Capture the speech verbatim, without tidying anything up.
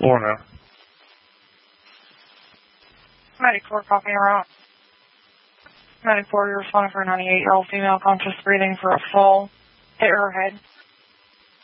Lorna. ninety-four, copy around. ninety-four, you're responding for a ninety-eight-year-old female conscious breathing for a fall. Hit her head.